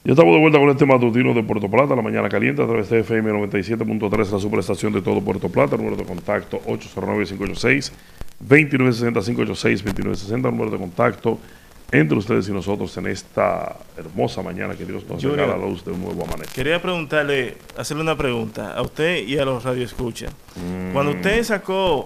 Ya estamos de vuelta con este matutino de Puerto Plata, la mañana caliente, a través de FM 97.3, la superestación de todo Puerto Plata, número de contacto 809-586-2960, 586-2960, número de contacto entre ustedes y nosotros en esta hermosa mañana que Dios nos regala la luz de un nuevo amanecer. Quería preguntarle, hacerle una pregunta a usted y a los radioescuchas. Cuando usted sacó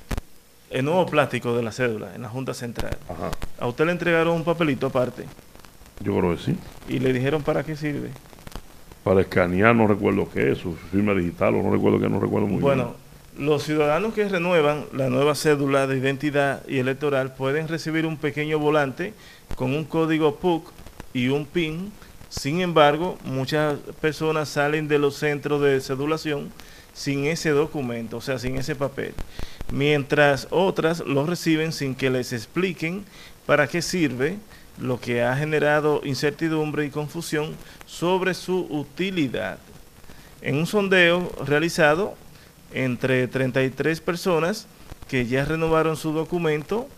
el nuevo plástico de la cédula en la Junta Central, Ajá. a usted le entregaron un papelito aparte Yo creo que sí. y le dijeron para qué sirve. Para escanear, no recuerdo qué es, su firma digital, o no recuerdo qué, no recuerdo muy bien. Bueno, los ciudadanos que renuevan la nueva cédula de identidad y electoral pueden recibir un pequeño volante con un código PUC y un PIN. Sin embargo, muchas personas salen de los centros de cedulación sin ese documento, o sea, sin ese papel, mientras otras lo reciben sin que les expliquen para qué sirve, lo que ha generado incertidumbre y confusión sobre su utilidad. En un sondeo realizado entre 33 personas que ya renovaron su documento,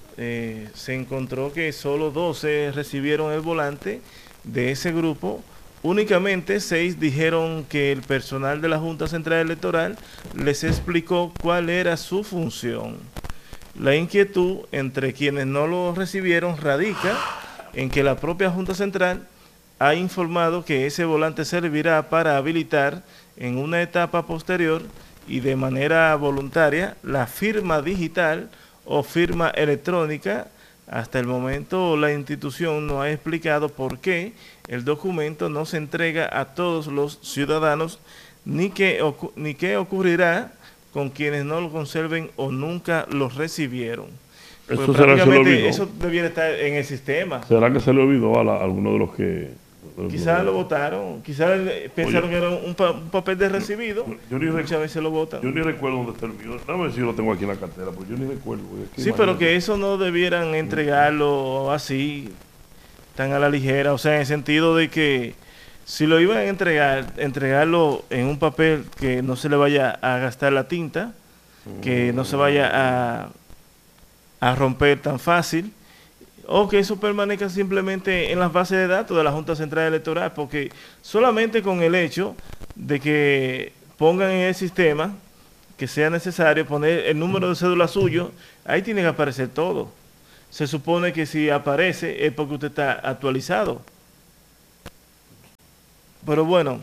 se encontró que solo 12 recibieron el volante. De ese grupo, únicamente 6 dijeron que el personal de la Junta Central Electoral les explicó cuál era su función. La inquietud entre quienes no lo recibieron radica en que la propia Junta Central ha informado que ese volante servirá para habilitar en una etapa posterior y de manera voluntaria la firma digital o firma electrónica. Hasta el momento la institución no ha explicado por qué el documento no se entrega a todos los ciudadanos ni qué ocurrirá con quienes no lo conserven o nunca lo recibieron. Eso, Pues será que se le olvidó. eso debiera estar en el sistema. ¿Será que se le olvidó a alguno de los que... Quizás lo votaron, quizás pensaron que era un papel de recibido, muchas veces lo votan. Yo ni recuerdo dónde está el mío. Dame ver si lo tengo aquí en la cartera, porque yo ni recuerdo. Sí, pero que eso no debieran entregarlo así, tan a la ligera, o sea, en el sentido de que si lo iban a entregarlo en un papel que no se le vaya a gastar la tinta, que no se vaya a romper tan fácil, o que eso permanezca simplemente en las bases de datos de la Junta Central Electoral, porque solamente con el hecho de que pongan en el sistema que sea necesario poner el número de cédula suyo, ahí tiene que aparecer todo. Se supone que si aparece es porque usted está actualizado. Pero bueno,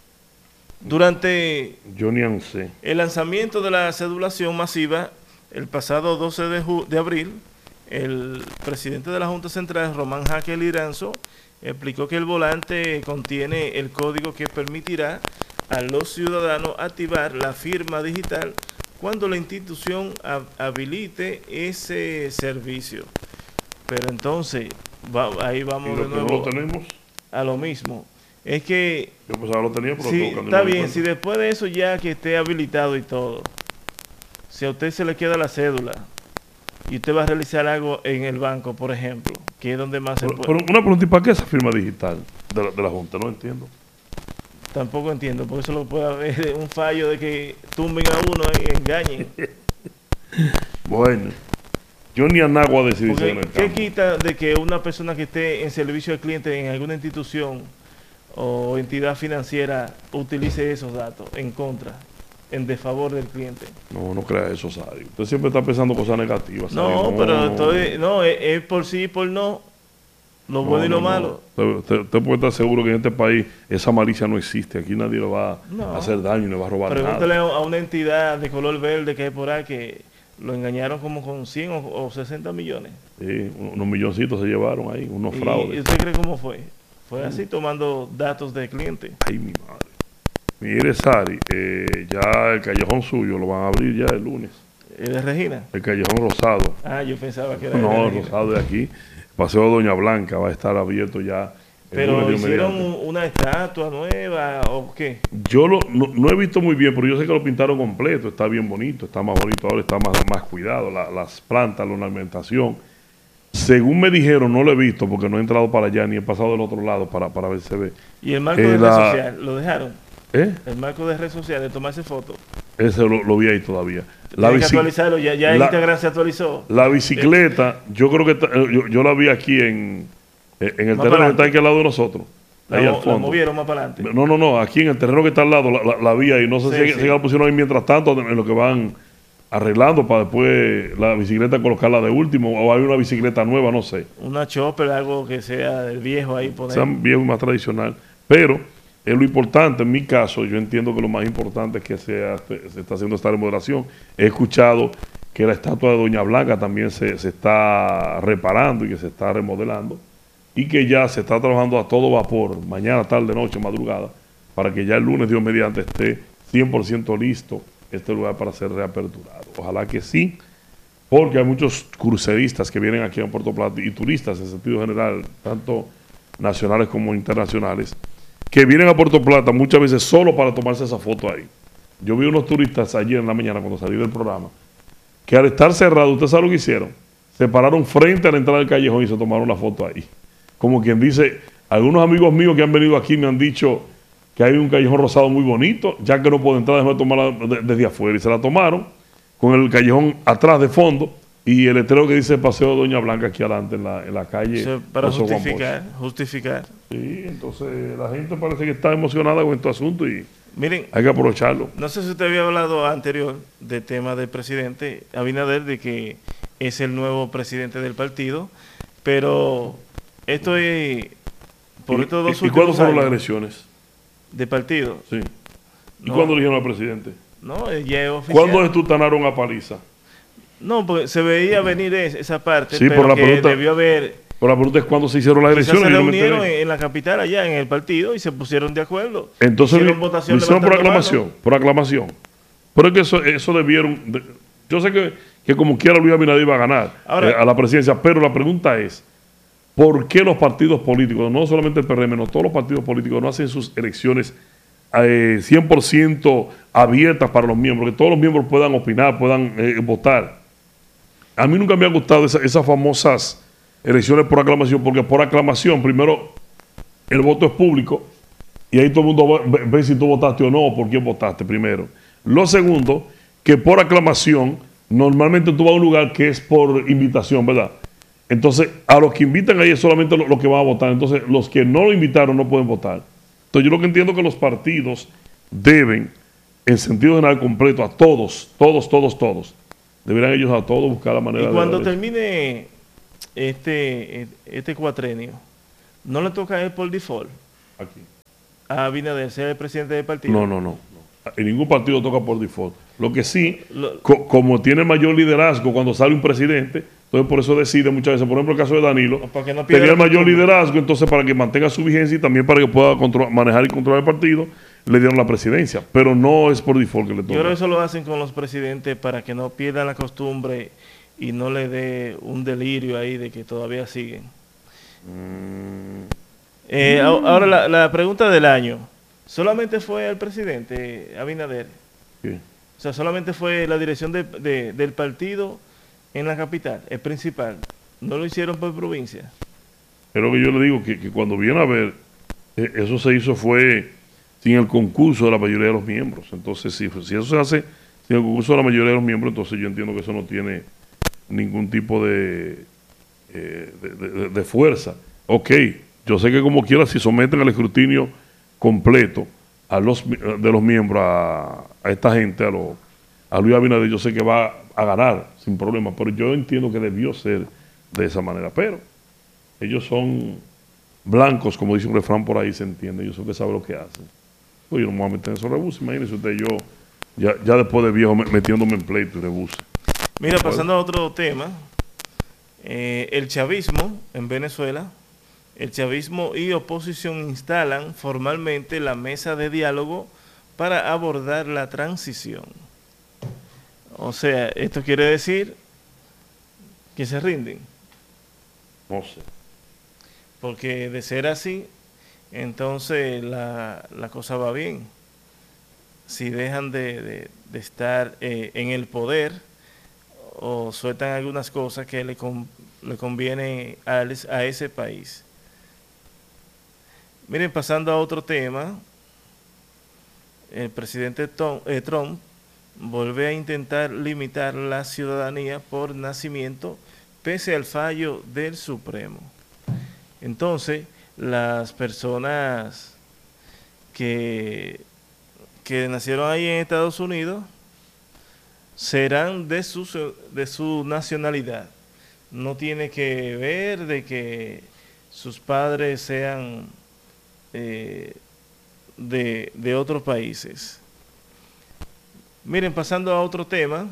durante el lanzamiento de la cedulación masiva, el pasado 12 de abril, el presidente de la Junta Central, Román Jaque Liranzo, explicó que el volante contiene el código que permitirá a los ciudadanos activar la firma digital cuando la institución habilite ese servicio. Pero entonces, ahí vamos de nuevo a lo mismo. Es que, yo pensaba lo tenía, pero sí, está bien, si después de eso ya que esté habilitado y todo, si a usted se le queda la cédula, y usted va a realizar algo en el banco, por ejemplo, que es donde más se puede. Pero una pregunta, ¿y para qué esa firma digital de la Junta? No entiendo. Tampoco entiendo, porque eso lo puede haber un fallo de que tumben a uno y engañen. Bueno, yo ni a Nagua decidí ser en el ¿qué campo. quita de que una persona que esté en servicio al cliente en alguna institución o entidad financiera utilice esos datos en contra, en desfavor del cliente? No crea eso, Sari. Usted siempre está pensando cosas negativas. No, pero es por sí y por no. Lo bueno y lo malo. Usted puede estar seguro que en este país esa malicia no existe. Aquí nadie le va a hacer daño y le va a robar nada. Pregúntale a una entidad de color verde que hay por ahí que lo engañaron como con 100 o 60 millones. Sí, unos milloncitos se llevaron ahí, unos fraudes. ¿Y usted cree cómo fue? Fue así, tomando datos del cliente. Ay, mi madre. Mire, Sari, ya el callejón suyo lo van a abrir ya el lunes. ¿El de Regina? El callejón Rosado. Ah, yo pensaba que era No, el Rosado de aquí. Paseo Doña Blanca va a estar abierto ya. ¿Pero hicieron una estatua nueva o qué? Yo no he visto muy bien, pero yo sé que lo pintaron completo. Está bien bonito, está más bonito ahora, está más cuidado. Las plantas, la ornamentación. Según me dijeron, no lo he visto porque no he entrado para allá ni he pasado del otro lado para ver si se ve. ¿Y el marco de red social lo dejaron? El marco de red social de tomarse fotos. Ese lo vi ahí todavía. Tiene que actualizarlo, ya Instagram se actualizó. La bicicleta, yo creo que yo la vi aquí en el terreno que está aquí al lado de nosotros. ahí al La fondo. movieron más para adelante. No, aquí en el terreno que está al lado, la vía, y no sé Sí, si sí. la pusieron ahí mientras tanto, en lo que van arreglando para después la bicicleta colocarla de último, o hay una bicicleta nueva, no sé. Una chopper, algo que sea del viejo ahí poner. Sea viejo y más tradicional. Pero es lo importante, en mi caso, yo entiendo que lo más importante es que se está haciendo esta remodelación. He escuchado que la estatua de Doña Blanca también se está reparando y que se está remodelando, y que ya se está trabajando a todo vapor, mañana, tarde, noche, madrugada, para que ya el lunes, Dios mediante, esté 100% listo este lugar para ser reaperturado. Ojalá que sí, porque hay muchos cruceristas que vienen aquí a Puerto Plata y turistas en sentido general, tanto nacionales como internacionales, que vienen a Puerto Plata muchas veces solo para tomarse esa foto ahí. Yo vi unos turistas ayer en la mañana cuando salí del programa, que al estar cerrado, ¿usted sabe lo que hicieron? Se pararon frente a la entrada del callejón y se tomaron la foto ahí. Como quien dice, algunos amigos míos que han venido aquí me han dicho que hay un callejón rosado muy bonito, ya que no puedo entrar, déjame tomarla desde afuera. Y se la tomaron con el callejón atrás de fondo y el letrero que dice Paseo de Doña Blanca aquí adelante en la calle. Eso para José Juan Bosch. justificar. Sí, entonces la gente parece que está emocionada con este asunto y Miren, hay que aprovecharlo. no sé si usted había hablado anterior del tema del presidente Abinader, de que es el nuevo presidente del partido, pero esto es por estos dos ¿Y cuándo últimos fueron las años elecciones? de partido. Sí. ¿Y No. cuándo eligieron al presidente? No, ya es oficial. ¿Cuándo estutanaron a Paliza? No, porque se veía venir esa parte, Sí, pero por la que pregunta- debió haber. Pero la pregunta es cuándo se hicieron las Quizás elecciones. se yo no me reunieron enteré. en la capital allá, en el partido, y se pusieron de acuerdo. Entonces Hicieron lo votación hicieron por levantando aclamación, mano. por aclamación. Pero es que eso debieron. Yo sé que como quiera Luis Abinader iba a ganar Ahora- a la presidencia, pero la pregunta es, ¿por qué los partidos políticos, no solamente el PRM, no todos los partidos políticos no hacen sus elecciones 100% abiertas para los miembros, que todos los miembros puedan opinar, puedan votar? A mí nunca me han gustado esas famosas elecciones por aclamación, porque por aclamación, primero, el voto es público y ahí todo el mundo ve si tú votaste o no, o por quién votaste primero. Lo segundo, que por aclamación, normalmente tú vas a un lugar que es por invitación, ¿verdad? Entonces, a los que invitan ahí es solamente los que van a votar. Entonces, los que no lo invitaron no pueden votar. Entonces, yo lo que entiendo es que los partidos deben, en sentido general completo, a todos, deberían ellos a todos buscar la manera Y de... cuando termine este cuatrenio, ¿no le toca a él por default Aquí. a Abinader ser el presidente del partido? No. En ningún partido toca por default. Lo que sí, Lo- como tiene mayor liderazgo cuando sale un presidente, entonces por eso decide muchas veces, por ejemplo el caso de Danilo, Para que no pierda tenía el la mayor costumbre. liderazgo, entonces para que mantenga su vigencia y también para que pueda manejar y controlar el partido, le dieron la presidencia, pero no es por default que le Yo creo que toca. eso lo hacen con los presidentes para que no pierdan la costumbre y no le dé un delirio ahí de que todavía siguen. Ahora la pregunta del año. ¿Solamente fue el presidente Abinader? Sí. O sea, solamente fue la dirección del partido en la capital, el principal. ¿No lo hicieron por provincia? Es lo que yo le digo, que cuando viene a ver, eso se hizo fue sin el concurso de la mayoría de los miembros. Entonces, si eso se hace sin el concurso de la mayoría de los miembros, entonces yo entiendo que eso no tiene ningún tipo de fuerza. Ok, yo sé que como quiera, si someten al escrutinio completo de los miembros a esta gente, a Luis Abinader, yo sé que va a ganar sin problema, pero yo entiendo que debió ser de esa manera. Pero ellos son blancos, como dice un refrán por ahí, se entiende, ellos son que saben lo que hacen. Pues yo no me voy a meter en esos rebuses, imagínense usted, yo ya después de viejo metiéndome en pleito y rebuses. Mira, pasando a otro tema, el chavismo en Venezuela, el chavismo y oposición instalan formalmente la mesa de diálogo para abordar la transición. O sea, esto quiere decir que se rinden, No sé. porque de ser así, entonces la cosa va bien. Si dejan de estar en el poder o sueltan algunas cosas que le conviene a ese país. Miren, pasando a otro tema, el presidente Trump vuelve a intentar limitar la ciudadanía por nacimiento pese al fallo del Supremo. Entonces, las personas que, que nacieron ahí en Estados Unidos serán de su nacionalidad. No tiene que ver de que sus padres sean de otros países. Miren, pasando a otro tema,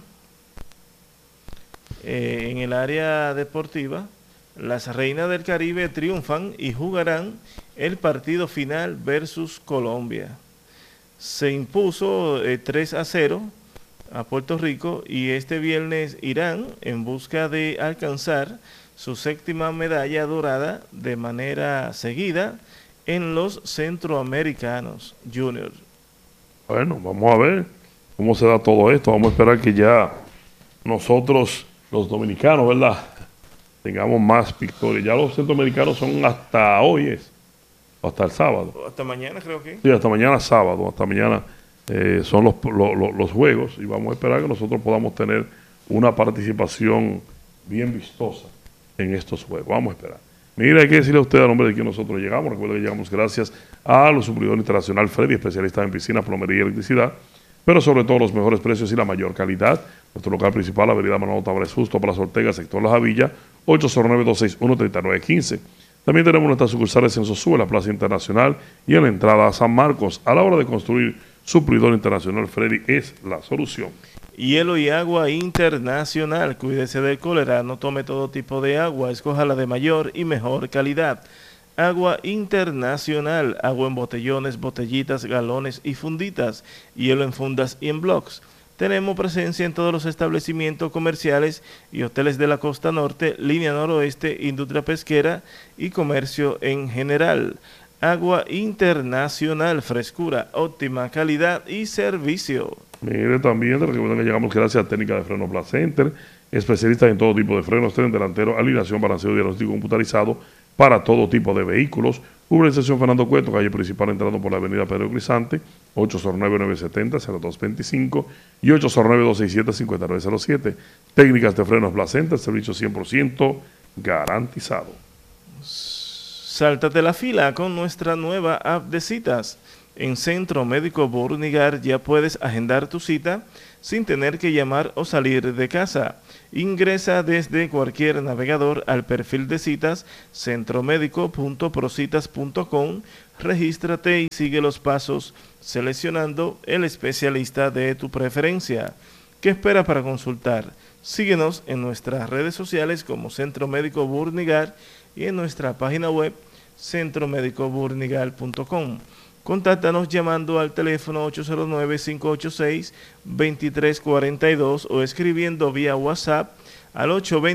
en el área deportiva, las Reinas del Caribe triunfan y jugarán el partido final versus Colombia. Se impuso 3-0 a Puerto Rico y este viernes irán en busca de alcanzar su séptima medalla dorada de manera seguida en los Centroamericanos Junior. Bueno, vamos a ver cómo se da todo esto. Vamos a esperar que ya nosotros, los dominicanos, ¿verdad?, tengamos más victorias. Ya los centroamericanos son hasta hoy, o hasta el sábado. Hasta mañana creo que. Sí, hasta mañana sábado, hasta mañana son los juegos y vamos a esperar que nosotros podamos tener una participación bien vistosa en estos juegos. Vamos a esperar. Mira, hay que decirle a usted a nombre de quien nosotros llegamos. Recuerden que llegamos gracias a los suplidores internacional Freddy, especialistas en piscinas, plomería y electricidad, pero sobre todo los mejores precios y la mayor calidad. Nuestro local principal, Avenida Manuel Tavares Justo, Plaza Ortega, sector Las Avillas, 809-261-3915. También tenemos nuestras sucursales en Sosúa, la Plaza Internacional y en la entrada a San Marcos. A la hora de construir, suplidor internacional Freddy es la solución. Hielo y agua internacional. Cuídese del cólera, no tome todo tipo de agua, escoja la de mayor y mejor calidad. Agua internacional, agua en botellones, botellitas, galones y funditas, hielo en fundas y en blocks. Tenemos presencia en todos los establecimientos comerciales y hoteles de la costa norte, línea noroeste, industria pesquera y comercio en general. Agua internacional, frescura, óptima calidad y servicio. Mire, también recuerden que llegamos gracias a Técnica de Frenos Blast Center, especialistas en todo tipo de frenos, tren delantero, alineación, balanceo y diagnóstico computarizado para todo tipo de vehículos. Urbanización Fernando Cueto, calle principal entrando por la avenida Pedro Crisante, 809-970-0225 y 809-267-5907. Técnicas de Frenos Blast Center, servicio 100% garantizado. Sáltate la fila con nuestra nueva app de citas. En Centro Médico Burnigar ya puedes agendar tu cita sin tener que llamar o salir de casa. Ingresa desde cualquier navegador al perfil de citas centromédico.procitas.com, regístrate y sigue los pasos seleccionando el especialista de tu preferencia. ¿Qué espera para consultar? Síguenos en nuestras redes sociales como Centro Médico Burnigar y en nuestra página web centromédicoburnigar.com. Contáctanos llamando al teléfono 809-586-2342 o escribiendo vía WhatsApp al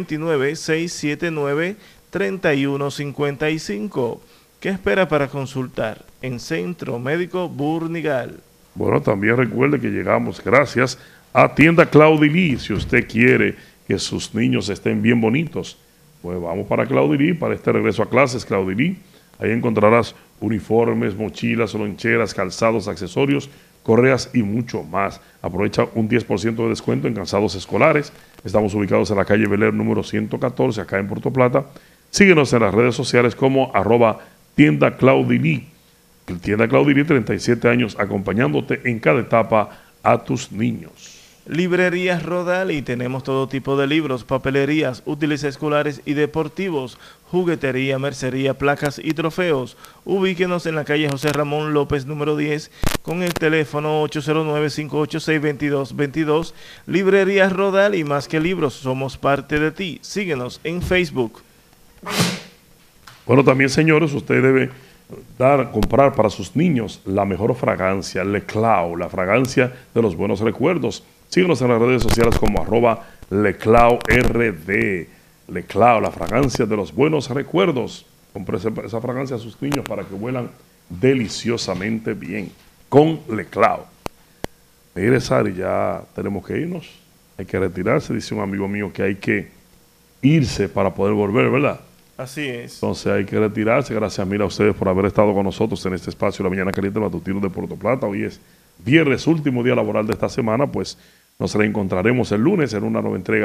829-679-3155. ¿Qué espera para consultar en Centro Médico Burnigal? Bueno, también recuerde que llegamos gracias a Tienda Claudilí. Si usted quiere que sus niños estén bien bonitos, pues vamos para Claudilí, para este regreso a clases, Claudilí. Ahí encontrarás uniformes, mochilas, loncheras, calzados, accesorios, correas y mucho más. Aprovecha un 10% de descuento en calzados escolares. Estamos ubicados en la calle Bel Air número 114, acá en Puerto Plata. Síguenos en las redes sociales como @tienda Claudilí. Tienda Claudilí, 37 años acompañándote en cada etapa a tus niños. Librerías Rodal, y tenemos todo tipo de libros, papelerías, útiles escolares y deportivos, juguetería, mercería, placas y trofeos. Ubíquenos en la calle José Ramón López número 10 con el teléfono 809-586-2222. Librerías Rodal, y más que libros, somos parte de ti. Síguenos en Facebook. Bueno, también, señores, usted debe comprar para sus niños la mejor fragancia, Le Clau, la fragancia de los buenos recuerdos. Síguenos en las redes sociales como @LeClauRD. Le Clau, la fragancia de los buenos recuerdos. Compre esa fragancia a sus niños para que huelan deliciosamente bien con Le Clau. Mire, Sari, ya tenemos que irnos. Hay que retirarse. Dice un amigo mío que hay que irse para poder volver, ¿verdad? Así es. Entonces hay que retirarse. Gracias, mira, a ustedes por haber estado con nosotros en este espacio, La Mañana Caliente Matutino de Puerto Plata. Hoy es viernes, último día laboral de esta semana, pues nos reencontraremos el lunes en una nueva entrega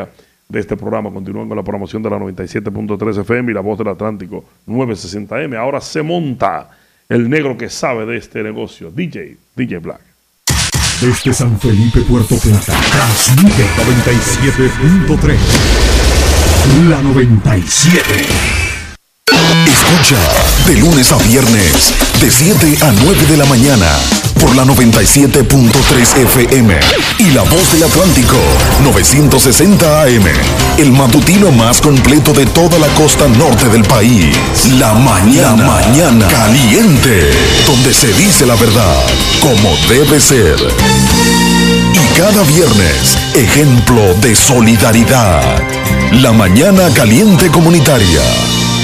de este programa. Continúan con la promoción de la 97.3 FM y la Voz del Atlántico 960M. Ahora se monta el negro que sabe de este negocio, DJ Black. Desde San Felipe, Puerto Plata, transmite 97.3. La 97. Escucha de lunes a viernes, de 7 a 9 de la mañana, por la 97.3 FM y La Voz del Atlántico, 960 AM. El matutino más completo de toda la costa norte del país. La mañana caliente, donde se dice la verdad, como debe ser. Y cada viernes, ejemplo de solidaridad. La mañana caliente comunitaria.